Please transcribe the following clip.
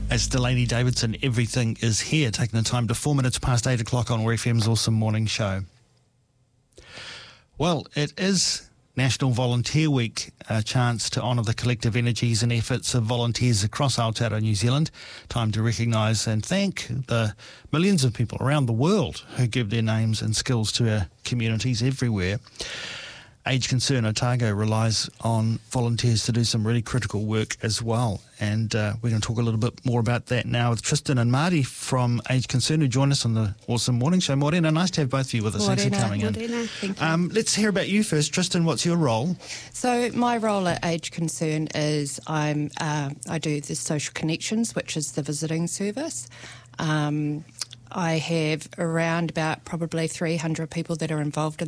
As Delaney Davidson, everything is here, taking the time to 4 minutes past 8 o'clock on RFM's Awesome Morning Show. Well, it is National Volunteer Week, a chance to honour the collective energies and efforts of volunteers across Aotearoa, New Zealand. Time to recognise and thank the millions of people around the world who give their names and skills to our communities everywhere. Age Concern Otago relies on volunteers to do some really critical work as well. And we're going to talk a little bit more about that now with Tristan and Marty from Age Concern, who join us on the Awesome Morning Show. Morena, nice to have both of you with us. Thanks for coming in. Thank you. Let's hear about you first. Tristan, what's your role? So my role at Age Concern is I do the Social Connections, which is the visiting service. I have around about probably 300 people that are involved in